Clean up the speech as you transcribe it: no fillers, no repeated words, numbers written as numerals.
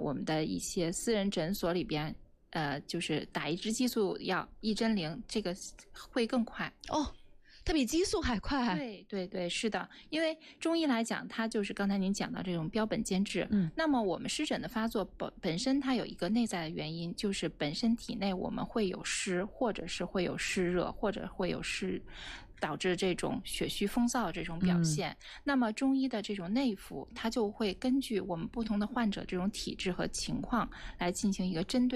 我们的一些私人诊所里边，就是打一支激素药1针0，这个会更快。 哦，它比激素还快。 对对对，是的，因为中医来讲，它就是刚才您讲到这种标本兼治。那么我们湿疹的发作本身它有一个内在的原因，就是本身体内我们会有湿，或者是会有湿热，或者会有湿，导致这种血虚风燥这种表现。那么中医的这种内服，它就会根据我们不同的患者这种体质和情况来进行一个针对